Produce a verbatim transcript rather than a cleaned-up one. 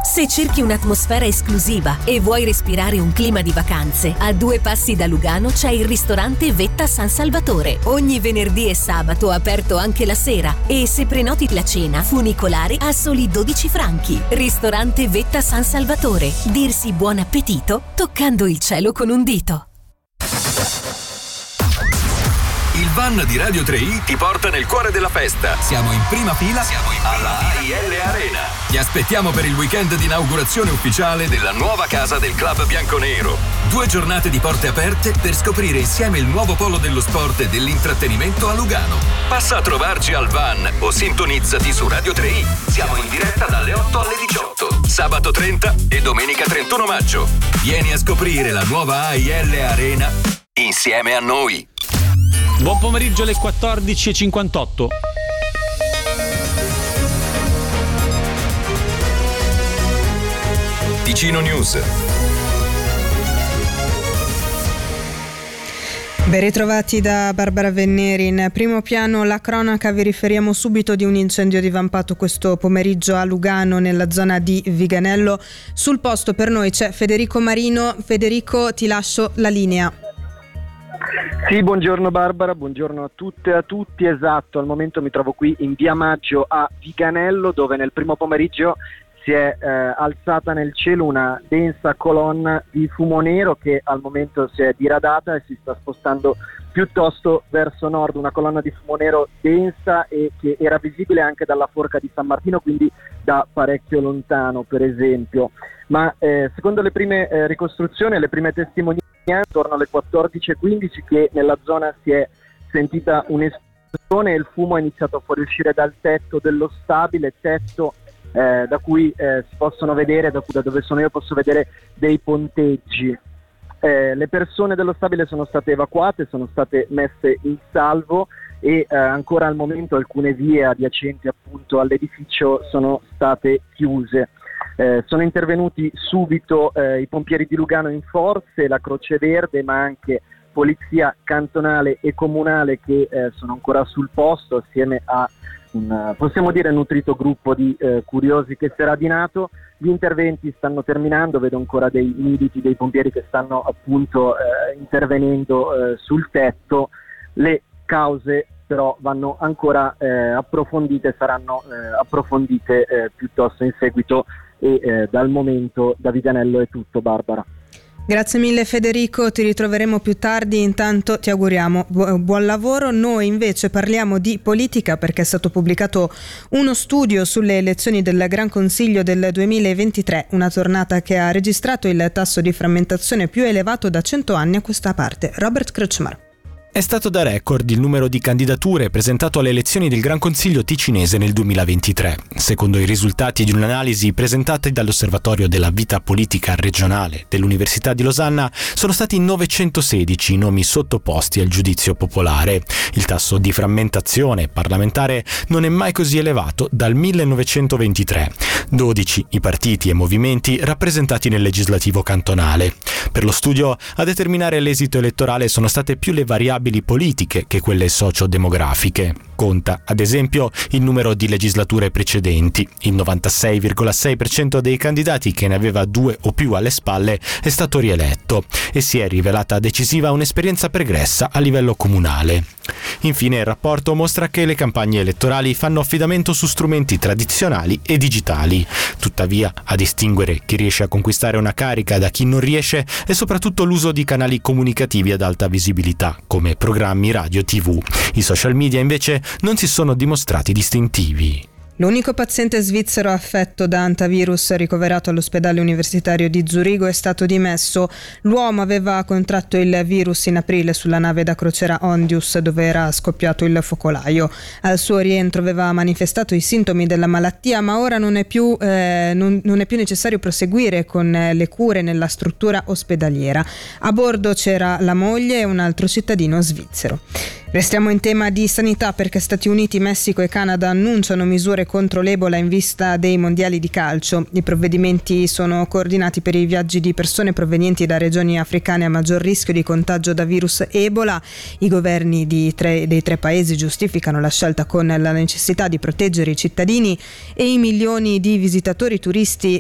Se cerchi un'atmosfera esclusiva e vuoi respirare un clima di vacanze, a due passi da Lugano c'è il ristorante Vetta San Salvatore. Ogni venerdì e sabato aperto anche la sera, e se prenoti la cena, funicolare a soli dodici franchi. Ristorante Vetta San Salvatore. Dirsi buon appetito toccando il cielo con un dito. Il van di Radio tre i ti porta nel cuore della festa. Siamo in prima fila, Siamo in prima alla A I L Arena. Ti aspettiamo per il weekend di inaugurazione ufficiale della nuova casa del club bianconero. Due giornate di porte aperte per scoprire insieme il nuovo polo dello sport e dell'intrattenimento a Lugano. Passa a trovarci al van o sintonizzati su Radio tre i. Siamo in diretta dalle otto alle diciotto, sabato trenta e domenica trentuno maggio. Vieni a scoprire la nuova A I L Arena insieme a noi. Buon pomeriggio alle quattordici e cinquantotto. Ticino News. Ben ritrovati da Barbara Venneri. In primo piano la cronaca, vi riferiamo subito di un incendio divampato questo pomeriggio a Lugano nella zona di Viganello. Sul posto per noi c'è Federico Marino. Federico, ti lascio la linea. Sì, buongiorno Barbara, buongiorno a tutte e a tutti. Esatto, al momento mi trovo qui in via Maggio a Viganello, dove nel primo pomeriggio si è eh, alzata nel cielo una densa colonna di fumo nero che al momento si è diradata e si sta spostando piuttosto verso nord, una colonna di fumo nero densa e che era visibile anche dalla forca di San Martino, quindi da parecchio lontano per esempio. Ma eh, secondo le prime eh, ricostruzioni e le prime testimonianze, intorno alle quattordici e quindici, che nella zona si è sentita un'esplosione e il fumo è iniziato a fuoriuscire dal tetto dello stabile, tetto eh, da cui eh, si possono vedere, da, da dove sono io posso vedere dei ponteggi. Eh, le persone dello stabile sono state evacuate, sono state messe in salvo e eh, ancora al momento alcune vie adiacenti appunto all'edificio sono state chiuse. Eh, sono intervenuti subito eh, i pompieri di Lugano in forze, la Croce Verde, ma anche polizia cantonale e comunale che eh, sono ancora sul posto assieme a un, possiamo dire, nutrito gruppo di eh, curiosi che si è radinato. Gli interventi stanno terminando, vedo ancora dei militi dei pompieri che stanno appunto eh, intervenendo eh, sul tetto. Le cause però vanno ancora eh, approfondite, saranno eh, approfondite eh, piuttosto in seguito. E eh, dal momento da Viganello è tutto, Barbara. Grazie mille Federico, ti ritroveremo più tardi, intanto ti auguriamo bu- buon lavoro. Noi invece parliamo di politica perché è stato pubblicato uno studio sulle elezioni del Gran Consiglio del duemilaventitré, una tornata che ha registrato il tasso di frammentazione più elevato da cento anni a questa parte. Robert Kreutzmann. È stato da record il numero di candidature presentato alle elezioni del Gran Consiglio ticinese nel duemilaventitré. Secondo i risultati di un'analisi presentata dall'Osservatorio della Vita Politica Regionale dell'Università di Losanna, sono stati novecentosedici i nomi sottoposti al giudizio popolare. Il tasso di frammentazione parlamentare non è mai così elevato dal millenovecentoventitré. dodici i partiti e movimenti rappresentati nel legislativo cantonale. Per lo studio, a determinare l'esito elettorale sono state più le variabili politiche che quelle sociodemografiche. Conta, ad esempio, il numero di legislature precedenti. Il novantasei virgola sei per cento dei candidati che ne aveva due o più alle spalle è stato rieletto e si è rivelata decisiva un'esperienza pregressa a livello comunale. Infine, il rapporto mostra che le campagne elettorali fanno affidamento su strumenti tradizionali e digitali. Tuttavia, a distinguere chi riesce a conquistare una carica da chi non riesce è soprattutto l'uso di canali comunicativi ad alta visibilità, come programmi radio tivù. I social media, invece, non si sono dimostrati distintivi. L'unico paziente svizzero affetto da antivirus ricoverato all'ospedale universitario di Zurigo è stato dimesso. L'uomo aveva contratto il virus in aprile sulla nave da crociera Ondius, dove era scoppiato il focolaio. Al suo rientro aveva manifestato i sintomi della malattia, ma ora non è più, eh, non, non è più necessario proseguire con le cure nella struttura ospedaliera. A bordo c'era la moglie e un altro cittadino svizzero. Restiamo in tema di sanità perché Stati Uniti, Messico e Canada annunciano misure contro l'Ebola in vista dei mondiali di calcio. I provvedimenti sono coordinati per i viaggi di persone provenienti da regioni africane a maggior rischio di contagio da virus Ebola. I governi di tre, dei tre paesi giustificano la scelta con la necessità di proteggere i cittadini e i milioni di visitatori turisti